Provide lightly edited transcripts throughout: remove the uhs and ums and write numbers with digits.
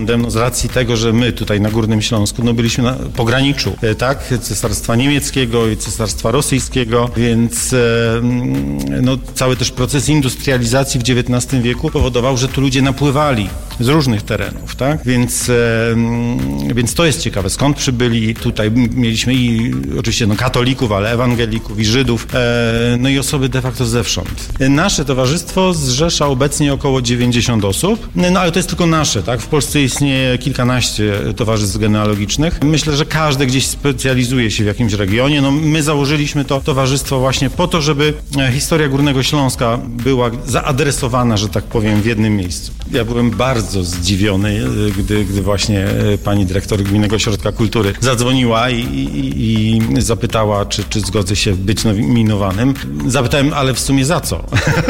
Z racji tego, że my tutaj na Górnym Śląsku byliśmy na pograniczu, tak, Cesarstwa Niemieckiego i Cesarstwa Rosyjskiego, więc cały też proces industrializacji w XIX wieku powodował, że tu ludzie napływali z różnych terenów, tak, więc to jest ciekawe, skąd przybyli. Tutaj mieliśmy i oczywiście katolików, ale ewangelików i Żydów, i osoby de facto zewsząd. Nasze towarzystwo zrzesza obecnie około 90 osób, ale to jest tylko nasze, tak, w Polsce istnieje kilkanaście towarzystw genealogicznych. Myślę, że każde gdzieś specjalizuje się w jakimś regionie. My założyliśmy to towarzystwo właśnie po to, żeby historia Górnego Śląska była zaadresowana, że tak powiem, w jednym miejscu. Ja byłem bardzo zdziwiony, gdy właśnie pani dyrektor Gminnego Ośrodka Kultury zadzwoniła i zapytała, czy zgodzę się być nominowanym. Zapytałem, ale w sumie za co?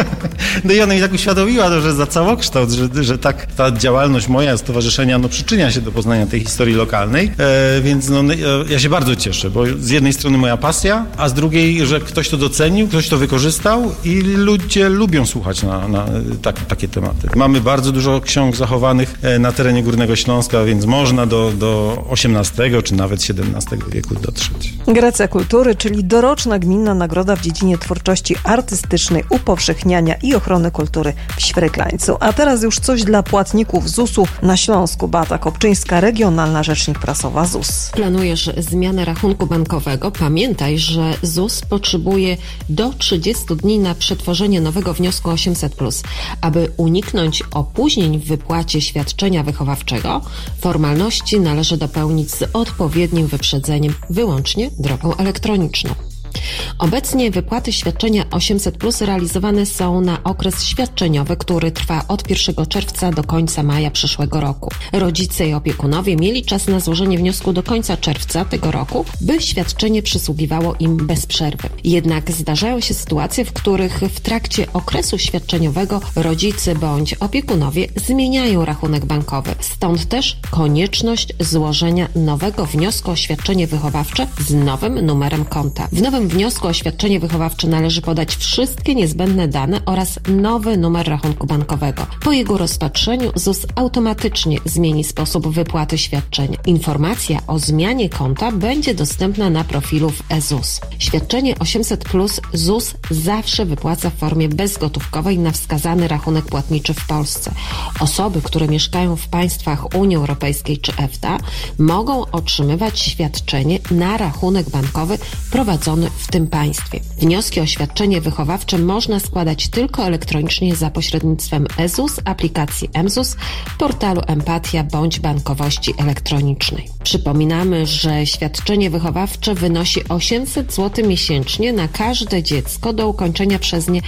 I ona mi tak uświadomiła, że za całokształt, że tak ta działalność moja, stowarzyszenia, przyczynia się do poznania tej historii lokalnej, więc ja się bardzo cieszę, bo z jednej strony moja pasja, a z drugiej, że ktoś to docenił, ktoś to wykorzystał i ludzie lubią słuchać na takie tematy. Mamy bardzo dużo ksiąg zachowanych na terenie Górnego Śląska, więc można do XVIII czy nawet XVII wieku dotrzeć. Grecja Kultury, czyli doroczna gminna nagroda w dziedzinie twórczości artystycznej, upowszechniania i ochrony kultury w Świryklańcu. A teraz już coś dla płatników ZUS-u na Śląsku. Beata Kopczyńska, regionalna rzecznik prasowa ZUS. Planujesz zmianę rachunku bankowego? Pamiętaj, że ZUS potrzebuje do 30 dni na przetworzenie nowego wniosku 800+. Aby uniknąć opóźnień w wypłacie świadczenia wychowawczego, formalności należy dopełnić z odpowiednim wyprzedzeniem, wyłącznie drogą elektroniczną. Obecnie wypłaty świadczenia 800+ realizowane są na okres świadczeniowy, który trwa od 1 czerwca do końca maja przyszłego roku. Rodzice i opiekunowie mieli czas na złożenie wniosku do końca czerwca tego roku, by świadczenie przysługiwało im bez przerwy. Jednak zdarzają się sytuacje, w których w trakcie okresu świadczeniowego rodzice bądź opiekunowie zmieniają rachunek bankowy. Stąd też konieczność złożenia nowego wniosku o świadczenie wychowawcze z nowym numerem konta. W nowym wniosku o świadczenie wychowawcze należy podać wszystkie niezbędne dane oraz nowy numer rachunku bankowego. Po jego rozpatrzeniu ZUS automatycznie zmieni sposób wypłaty świadczenia. Informacja o zmianie konta będzie dostępna na profilu w eZUS. Świadczenie 800+ ZUS zawsze wypłaca w formie bezgotówkowej na wskazany rachunek płatniczy w Polsce. Osoby, które mieszkają w państwach Unii Europejskiej czy EFTA, mogą otrzymywać świadczenie na rachunek bankowy prowadzony w tym państwie. Wnioski o świadczenie wychowawcze można składać tylko elektronicznie za pośrednictwem eZUS, aplikacji mZUS, portalu Empatia bądź bankowości elektronicznej. Przypominamy, że świadczenie wychowawcze wynosi 800 zł miesięcznie na każde dziecko do ukończenia przez nie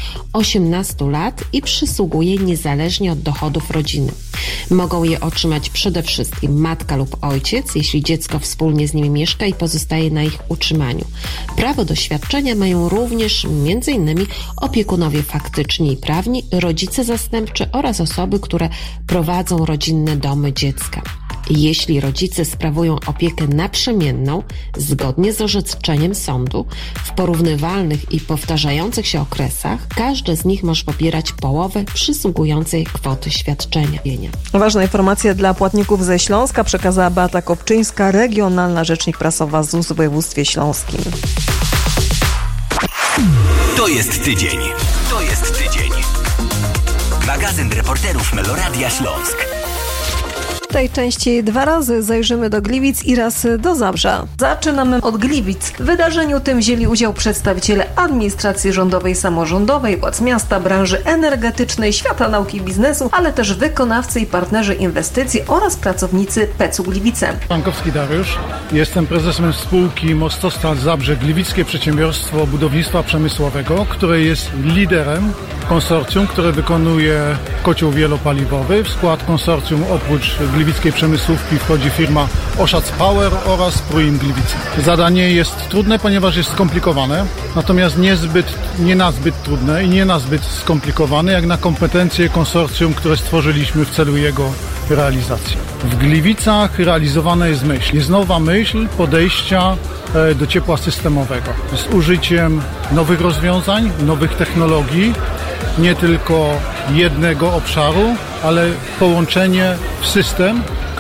18 lat i przysługuje niezależnie od dochodów rodziny. Mogą je otrzymać przede wszystkim matka lub ojciec, jeśli dziecko wspólnie z nimi mieszka i pozostaje na ich utrzymaniu. Prawo do świadczenia mają również m.in. opiekunowie faktyczni i prawni, rodzice zastępczy oraz osoby, które prowadzą rodzinne domy dziecka. Jeśli rodzice sprawują opiekę naprzemienną, zgodnie z orzeczeniem sądu, w porównywalnych i powtarzających się okresach, każdy z nich może pobierać połowę przysługującej kwoty świadczenia. Ważna informacja dla płatników ze Śląska przekazała Beata Kopczyńska, regionalna rzecznik prasowa ZUS w województwie śląskim. To jest tydzień. Magazyn reporterów Meloradia Śląsk. W tej części 2 razy zajrzymy do Gliwic i raz do Zabrza. Zaczynamy od Gliwic. W wydarzeniu tym wzięli udział przedstawiciele administracji rządowej, samorządowej, władz miasta, branży energetycznej, świata nauki i biznesu, ale też wykonawcy i partnerzy inwestycji oraz pracownicy PEC-u Gliwice. Pankowski Dariusz. Jestem prezesem spółki Mostostal Zabrze Gliwickie Przedsiębiorstwo Budownictwa Przemysłowego, które jest liderem konsorcjum, które wykonuje kocioł wielopaliwowy. W skład konsorcjum oprócz gliwickiej przemysłówki wchodzi firma Oszac Power oraz Pruim Gliwice. Zadanie jest trudne, ponieważ jest skomplikowane, natomiast nie na zbyt trudne i nie na zbyt skomplikowane, jak na kompetencje konsorcjum, które stworzyliśmy w celu jego realizacji. W Gliwicach realizowana jest myśl. Jest nowa myśl podejścia do ciepła systemowego z użyciem nowych rozwiązań, nowych technologii, nie tylko jednego obszaru, ale połączenie w system,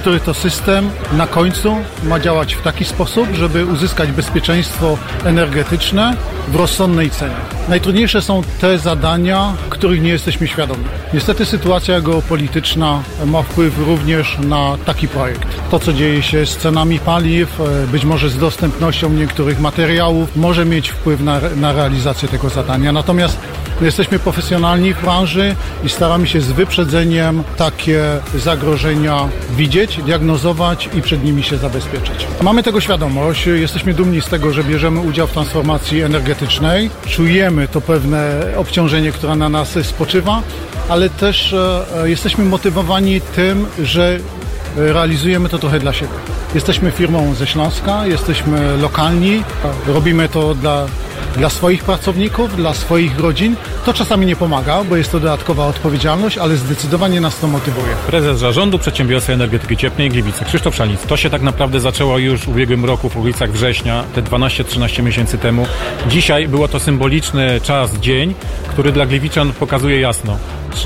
który to system na końcu ma działać w taki sposób, żeby uzyskać bezpieczeństwo energetyczne w rozsądnej cenie. Najtrudniejsze są te zadania, których nie jesteśmy świadomi. Niestety sytuacja geopolityczna ma wpływ również na taki projekt. To, co dzieje się z cenami paliw, być może z dostępnością niektórych materiałów, może mieć wpływ na realizację tego zadania. Natomiast jesteśmy profesjonalni w branży i staramy się z wyprzedzeniem takie zagrożenia widzieć, diagnozować i przed nimi się zabezpieczyć. Mamy tego świadomość, jesteśmy dumni z tego, że bierzemy udział w transformacji energetycznej. Czujemy to pewne obciążenie, które na nas spoczywa, ale też jesteśmy motywowani tym, że realizujemy to trochę dla siebie. Jesteśmy firmą ze Śląska, jesteśmy lokalni, robimy to dla swoich pracowników, dla swoich rodzin. To czasami nie pomaga, bo jest to dodatkowa odpowiedzialność, ale zdecydowanie nas to motywuje. Prezes Zarządu Przedsiębiorstwa Energetyki Cieplnej Gliwice, Krzysztof Szalnic. To się tak naprawdę zaczęło już w ubiegłym roku, w okolicach września, te 12-13 miesięcy temu. Dzisiaj było to symboliczny czas, dzień, który dla Gliwiczan pokazuje jasno.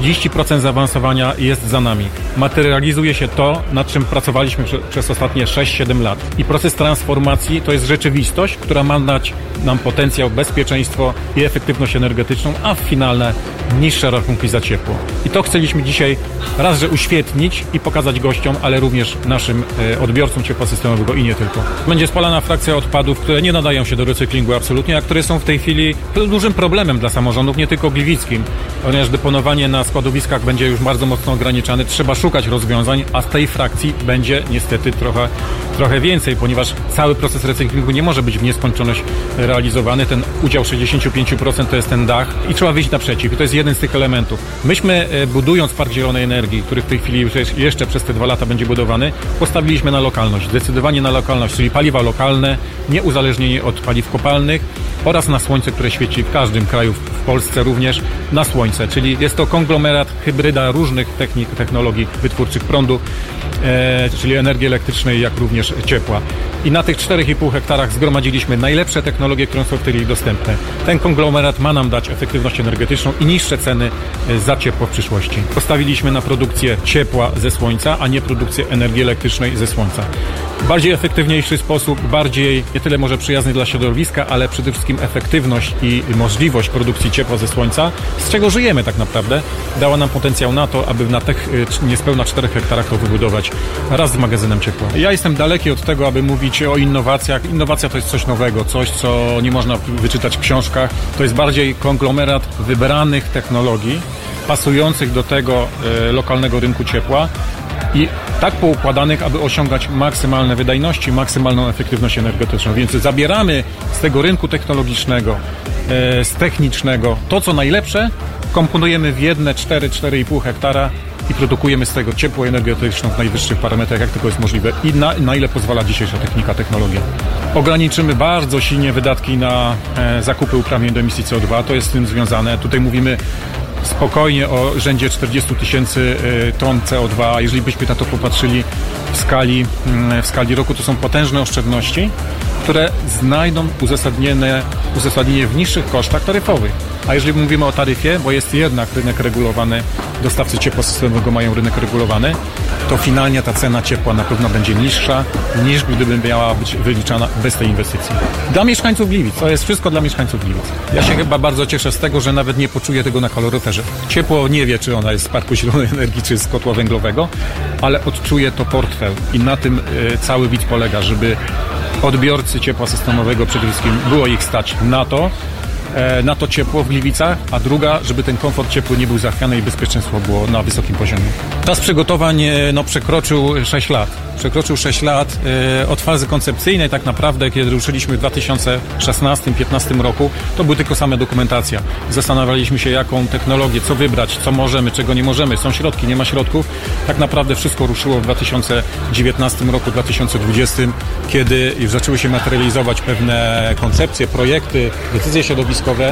30% zaawansowania jest za nami. Materializuje się to, nad czym pracowaliśmy przez ostatnie 6-7 lat. I proces transformacji to jest rzeczywistość, która ma dać nam potencjał, bezpieczeństwo i efektywność energetyczną, a w finale niższe rachunki za ciepło. I to chcieliśmy dzisiaj raz, że uświetnić i pokazać gościom, ale również naszym odbiorcom ciepła systemowego i nie tylko. Będzie spalana frakcja odpadów, które nie nadają się do recyklingu absolutnie, a które są w tej chwili dużym problemem dla samorządów, nie tylko gliwickim, ponieważ deponowanie na składowiskach będzie już bardzo mocno ograniczane. Trzeba szukać rozwiązań, a z tej frakcji będzie niestety trochę więcej, ponieważ cały proces recyklingu nie może być w nieskończoność realizowany. Ten udział 65% to jest ten dach i trzeba wyjść naprzeciw. I to jest jeden z tych elementów. Myśmy, budując Park Zielonej Energii, który w tej chwili jeszcze przez te 2 lata będzie budowany, postawiliśmy na lokalność. Zdecydowanie na lokalność, czyli paliwa lokalne, nieuzależnienie od paliw kopalnych oraz na słońce, które świeci w każdym kraju, w Polsce również, na słońce. Czyli jest to konglomerat, hybryda różnych technologii wytwórczych prądu, czyli energii elektrycznej, jak również ciepła. I na tych 4,5 hektarach zgromadziliśmy najlepsze technologie, które są w tej chwili dostępne. Ten konglomerat ma nam dać efektywność energetyczną i niższe ceny za ciepło w przyszłości. Postawiliśmy na produkcję ciepła ze słońca, a nie produkcję energii elektrycznej ze słońca. Bardziej efektywniejszy sposób, bardziej nie tyle może przyjazny dla środowiska, ale przede wszystkim efektywność i możliwość produkcji ciepła ze słońca, z czego żyjemy tak naprawdę, dała nam potencjał na to, aby na tych niespełna 4 hektarach to wybudować raz z magazynem ciepła. Ja jestem daleki od tego, aby mówić o innowacjach. Innowacja to jest coś nowego, coś, co nie można wyczytać w książkach. To jest bardziej konglomerat wybranych technologii, pasujących do tego lokalnego rynku ciepła i tak poukładanych, aby osiągać maksymalne wydajności, maksymalną efektywność energetyczną. Więc zabieramy z tego rynku technologicznego, z technicznego to, co najlepsze, komponujemy w jedne 4,5 hektara i produkujemy z tego ciepło energetyczne w najwyższych parametrach, jak tylko jest możliwe i na ile pozwala dzisiejsza technologia. Ograniczymy bardzo silnie wydatki na zakupy uprawnień do emisji CO2, to jest z tym związane. Tutaj mówimy spokojnie o rzędzie 40 000 ton CO2. Jeżeli byśmy na to popatrzyli w skali roku, to są potężne oszczędności, które znajdą uzasadnienie w niższych kosztach taryfowych. A jeżeli mówimy o taryfie, bo jest jednak rynek regulowany, dostawcy ciepła systemowego mają rynek regulowany, to finalnie ta cena ciepła na pewno będzie niższa, niż gdyby miała być wyliczana bez tej inwestycji. Dla mieszkańców Gliwic, to jest wszystko dla mieszkańców Gliwic. Ja się chyba bardzo cieszę z tego, że nawet nie poczuję tego na kaloryferze. Ciepło nie wie, czy ona jest z Parku Zielonej Energii, czy z kotła węglowego, ale odczuje to portfel i na tym cały widz polega, żeby odbiorcy ciepła systemowego przede wszystkim było ich stać na to ciepło w Gliwicach, a druga, żeby ten komfort ciepły nie był zachwiany i bezpieczeństwo było na wysokim poziomie. Czas przygotowań przekroczył 6 lat. Przekroczył 6 lat od fazy koncepcyjnej tak naprawdę, kiedy ruszyliśmy w 2016-2015 roku, to były tylko same dokumentacja. Zastanawialiśmy się, jaką technologię, co wybrać, co możemy, czego nie możemy. Są środki, nie ma środków. Tak naprawdę wszystko ruszyło w 2019 roku, 2020, kiedy już zaczęły się materializować pewne koncepcje, projekty, decyzje środowiskowe, środowiskowe.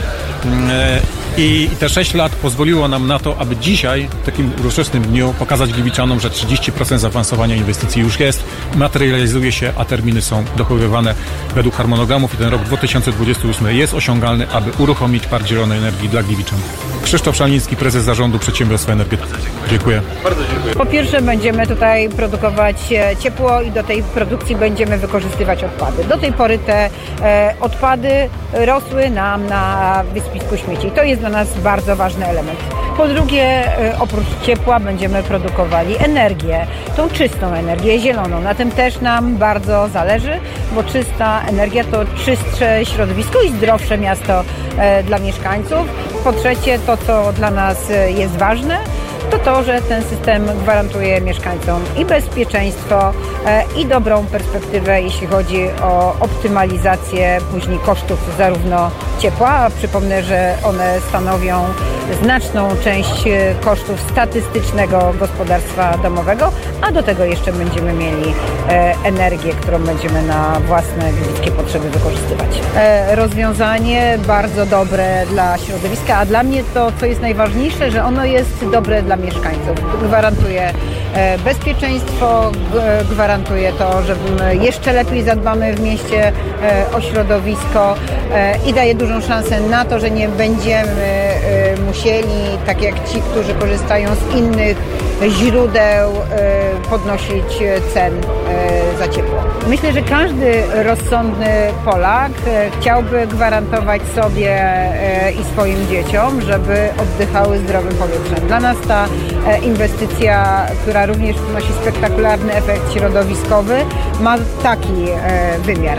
I te 6 lat pozwoliło nam na to, aby dzisiaj, w takim uroczystym dniu, pokazać gliwiczanom, że 30% zaawansowania inwestycji już jest, materializuje się, a terminy są dochowywane według harmonogramów i ten rok 2028 jest osiągalny, aby uruchomić Park Zielonej Energii dla Gliwiczan. Krzysztof Szalnicki, prezes Zarządu Przedsiębiorstwa Energetyki. Dziękuję. Bardzo dziękuję. Po pierwsze będziemy tutaj produkować ciepło i do tej produkcji będziemy wykorzystywać odpady. Do tej pory te odpady rosły nam na wysypisku śmieci. To jest dla nas bardzo ważny element. Po drugie, oprócz ciepła będziemy produkowali energię, tą czystą energię, zieloną. Na tym też nam bardzo zależy, bo czysta energia to czystsze środowisko i zdrowsze miasto dla mieszkańców. Po trzecie, to co dla nas jest ważne, to, że ten system gwarantuje mieszkańcom i bezpieczeństwo, i dobrą perspektywę, jeśli chodzi o optymalizację później kosztów zarówno ciepła. Przypomnę, że one stanowią znaczną część kosztów statystycznego gospodarstwa domowego, a do tego jeszcze będziemy mieli energię, którą będziemy na własne gliwickie potrzeby wykorzystywać. Rozwiązanie bardzo dobre dla środowiska, a dla mnie to, co jest najważniejsze, że ono jest dobre dla mieszkańców. Gwarantuje bezpieczeństwo, gwarantuje to, że jeszcze lepiej zadbamy w mieście o środowisko i daje dużą szansę na to, że nie będziemy musieli, tak jak ci, którzy korzystają z innych źródeł, podnosić cen za ciepło. Myślę, że każdy rozsądny Polak chciałby gwarantować sobie i swoim dzieciom, żeby oddychały zdrowym powietrzem. Dla nas ta inwestycja, która również przynosi spektakularny efekt środowiskowy, ma taki wymiar.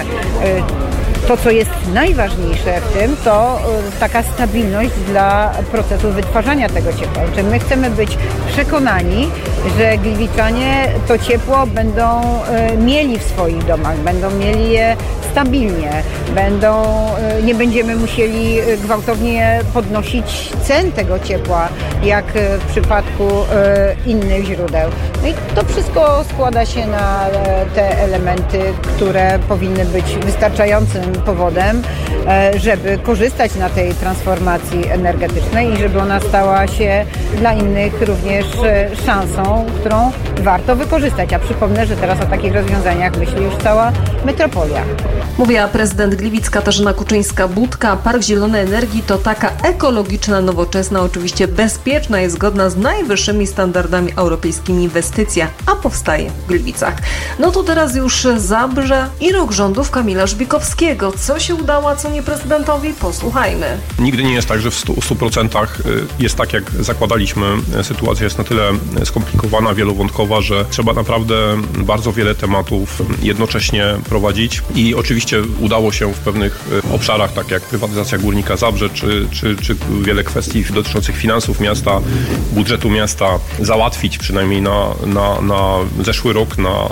To, co jest najważniejsze w tym, to taka stabilność dla procesu wytwarzania tego ciepła. Czy my chcemy być przekonani, że gliwiczanie to ciepło będą mieli w swoich domach, będą mieli je stabilnie, nie będziemy musieli gwałtownie podnosić cen tego ciepła, jak w przypadku innych źródeł. No i to wszystko składa się na te elementy, które powinny być wystarczającym powodem, żeby korzystać na tej transformacji energetycznej i żeby ona stała się dla innych również szansą, którą warto wykorzystać. A przypomnę, że teraz o takich rozwiązaniach myśli już cała metropolia. Mówiła prezydent Gliwic Katarzyna Kuczyńska-Budka. Park Zielonej Energii to taka ekologiczna, nowoczesna, oczywiście bezpieczna i zgodna z najwyższymi standardami europejskimi inwestycja, a powstaje w Gliwicach. No to teraz już Zabrze i rok rządów Kamila Żbikowskiego. Co się udało, a co nie prezydentowi? Posłuchajmy. Nigdy nie jest tak, że w 100% jest tak, jak zakładaliśmy. Sytuacja jest na tyle skomplikowana, wielowątkowa, że trzeba naprawdę bardzo wiele tematów jednocześnie prowadzić i oczywiście udało się w pewnych obszarach, tak jak prywatyzacja Górnika Zabrze, czy wiele kwestii dotyczących finansów miasta, budżetu miasta załatwić przynajmniej na zeszły rok,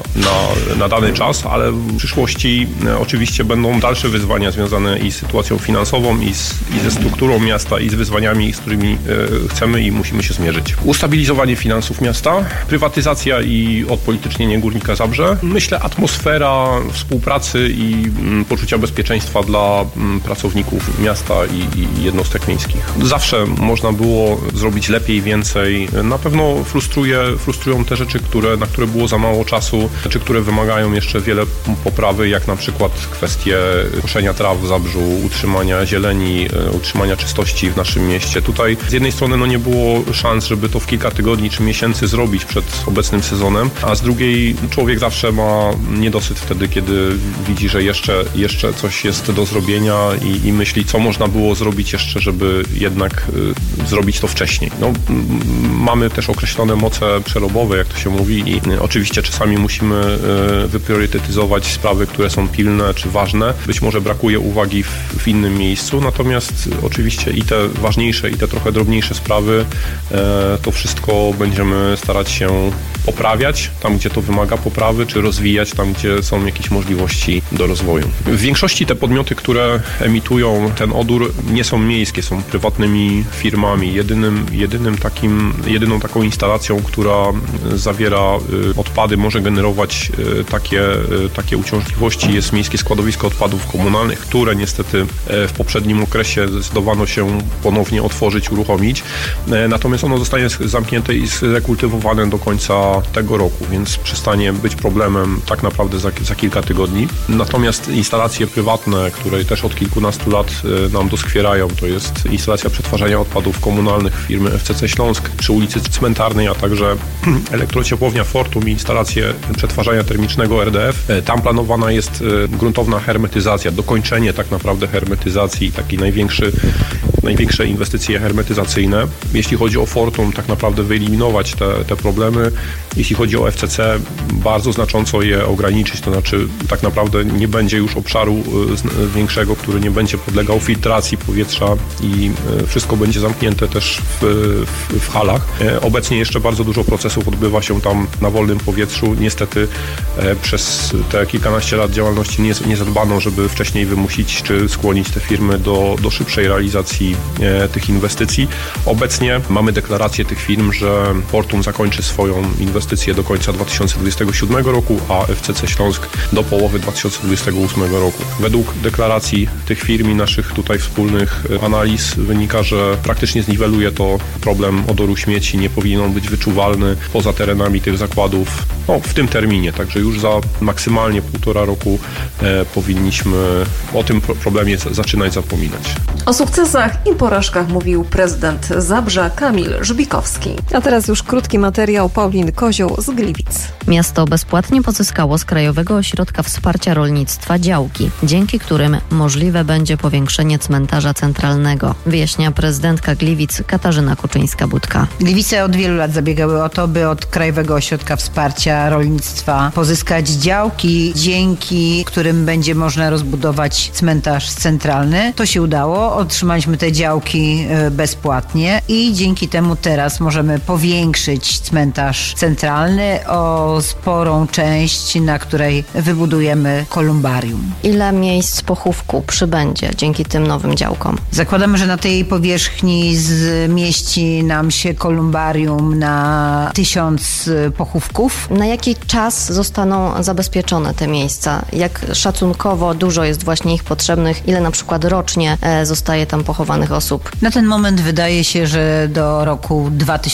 na dany czas, ale w przyszłości oczywiście będą dalsze wyzwania związane i z sytuacją finansową, i ze strukturą miasta, i z wyzwaniami, z którymi chcemy i musimy się zmierzyć. Ustabilizowanie finansów miasta, prywatyzacja i odpolitycznienie Górnika Zabrze. Myślę, atmosfera współpracy i poczucia bezpieczeństwa dla pracowników miasta i jednostek miejskich. Zawsze można było zrobić lepiej, więcej. Na pewno frustrują te rzeczy, na które było za mało czasu, czy które wymagają jeszcze wiele poprawy, jak na przykład kwestie koszenia traw w Zabrzu, utrzymania zieleni, utrzymania czystości w naszym mieście. Tutaj z jednej strony nie było szans, żeby to w kilka tygodni czy miesięcy zrobić przed obecnym sezonem, a z drugiej człowiek zawsze ma niedosyt wtedy, kiedy widzi, że jeszcze coś jest do zrobienia i myśli, co można było zrobić jeszcze, żeby jednak zrobić to wcześniej. No, mamy też określone moce przerobowe, jak to się mówi, i oczywiście czasami musimy wypriorytetyzować sprawy, które są pilne czy ważne. Być może brakuje uwagi w innym miejscu, natomiast oczywiście i te ważniejsze, i te trochę drobniejsze sprawy, to wszystko będziemy starać się poprawiać tam, gdzie to wymaga poprawy, czy rozwijać tam, gdzie są jakieś możliwości do rozwoju. W większości te podmioty, które emitują ten odór, nie są miejskie, są prywatnymi firmami. Jedyną taką instalacją, która zawiera odpady, może generować takie uciążliwości, jest Miejskie Składowisko Odpadów Komunalnych, które niestety w poprzednim okresie zdecydowano się ponownie otworzyć, uruchomić. Natomiast ono zostanie zamknięte i zrekultywowane do końca tego roku, więc przestanie być problemem tak naprawdę za kilka tygodni. Natomiast instalacje prywatne, które też od kilkunastu lat nam doskwierają, to jest instalacja przetwarzania odpadów komunalnych firmy FCC Śląsk przy ulicy Cmentarnej, a także elektrociepłownia Fortum i instalacje przetwarzania termicznego RDF. Tam planowana jest gruntowna hermetyzacja, dokończenie tak naprawdę hermetyzacji, takie największe inwestycje hermetyzacyjne. Jeśli chodzi o Fortum, tak naprawdę wyeliminować te problemy. Jeśli chodzi o FCC, bardzo znacząco je ograniczyć, to znaczy tak naprawdę nie będzie już obszaru większego, który nie będzie podlegał filtracji powietrza i wszystko będzie zamknięte też w halach. Obecnie jeszcze bardzo dużo procesów odbywa się tam na wolnym powietrzu. Niestety przez te kilkanaście lat działalności nie zadbano, żeby wcześniej wymusić czy skłonić te firmy do szybszej realizacji tych inwestycji. Obecnie mamy deklarację tych firm, że Fortum zakończy swoją inwestycję do końca 2027 roku, a FCC Śląsk do połowy 2028 roku. Według deklaracji tych firm i naszych tutaj wspólnych analiz wynika, że praktycznie zniweluje to problem odoru śmieci, nie powinien on być wyczuwalny poza terenami tych zakładów w tym terminie, także już za maksymalnie 1,5 roku powinniśmy o tym problemie zaczynać zapominać. O sukcesach i porażkach mówił prezydent Zabrza Kamil Żbikowski. A teraz już krótki materiał Pauliny Kozioł z Gliwic. Miasto bezpłatnie pozyskało z Krajowego Ośrodka Wsparcia Rolnictwa działki, dzięki którym możliwe będzie powiększenie cmentarza centralnego, wyjaśnia prezydentka Gliwic Katarzyna Kuczyńska-Budka. Gliwice od wielu lat zabiegały o to, by od Krajowego Ośrodka Wsparcia Rolnictwa pozyskać działki, dzięki którym będzie można rozbudować cmentarz centralny. To się udało, otrzymaliśmy te działki bezpłatnie i dzięki temu teraz możemy powiększyć cmentarz centralny o sporą część, na której wybudujemy kolumbarium. Ile miejsc pochówku przybędzie dzięki tym nowym działkom? Zakładamy, że na tej powierzchni zmieści nam się kolumbarium na 1000 pochówków. Na jaki czas zostaną zabezpieczone te miejsca? Jak szacunkowo dużo jest właśnie ich potrzebnych? Ile na przykład rocznie zostaje tam pochowanych osób? Na ten moment wydaje się, że do roku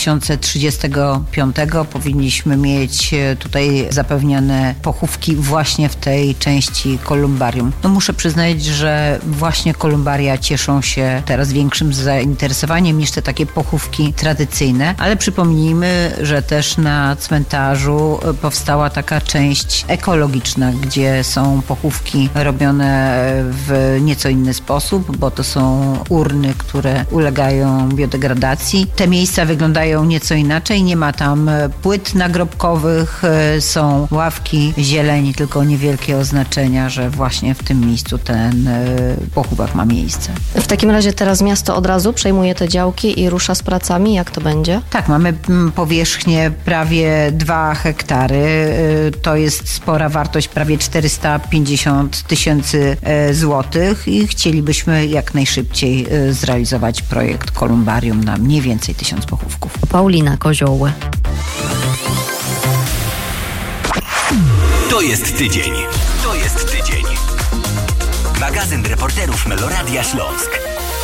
2035 powinniśmy mieć tutaj zapewnione pochówki właśnie w tej części kolumbarium. Muszę przyznać, że właśnie kolumbaria cieszą się teraz większym zainteresowaniem niż te takie pochówki tradycyjne, ale przypomnijmy, że też na cmentarzu powstała taka część ekologiczna, gdzie są pochówki robione w nieco inny sposób, bo to są urny, które ulegają biodegradacji. Te miejsca wyglądają nieco inaczej, nie ma tam płyt nagrobkowych, są ławki, zieleń, tylko niewielkie oznaczenia, że właśnie w tym miejscu ten pochówek ma miejsce. W takim razie teraz miasto od razu przejmuje te działki i rusza z pracami? Jak to będzie? Tak, mamy powierzchnię prawie 2 hektary. To jest spora wartość, prawie 450 000 złotych i chcielibyśmy jak najszybciej zrealizować projekt kolumbarium na mniej więcej 1000 pochówków. Paulina Kozioł. To jest tydzień. Magazyn reporterów Meloradia Śląsk.